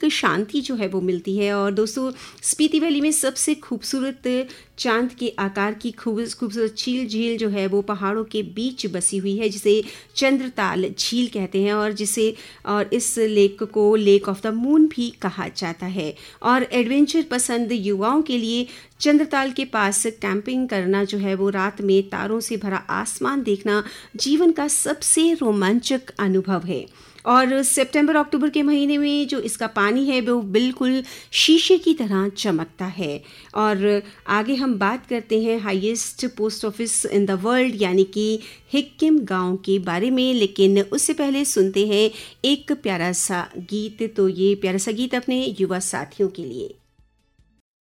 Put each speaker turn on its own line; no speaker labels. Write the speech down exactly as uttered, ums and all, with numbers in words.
मानसिक शांति जो है वो मिलती है। और दोस्तों, स्पीति वैली में सबसे खूबसूरत चांद के आकार की खूबसूरत झील झील जो है वो पहाड़ों के बीच बसी हुई है, जिसे चंद्रताल झील कहते हैं और जिसे और इस लेक को लेक ऑफ द मून भी कहा जाता है। और एडवेंचर पसंद युवाओं के लिए चंद्रताल के पास कैंपिंग करना जो है वो रात में तारों से भरा आसमान देखना जीवन का सबसे रोमांचक अनुभव है। और सितंबर अक्टूबर के महीने में जो इसका पानी है वो बिल्कुल शीशे की तरह चमकता है। और आगे हम बात करते हैं highest post office in the world यानी कि हिक्किम गांव के बारे में, लेकिन उससे पहले सुनते हैं एक प्यारा सा गीत। तो ये प्यारा सा गीत अपने युवा साथियों के लिए।